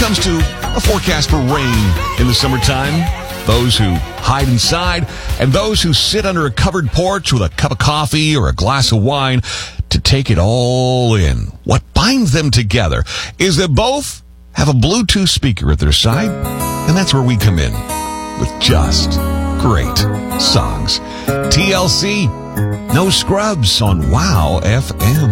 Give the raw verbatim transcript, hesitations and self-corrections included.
comes to a forecast for rain in the summertime, those who hide inside and those who sit under a covered porch with a cup of coffee or a glass of wine to take it all in. What binds them together is that both have a Bluetooth speaker at their side, and that's where we come in with just great songs. T L C, No Scrubs on Wow F M.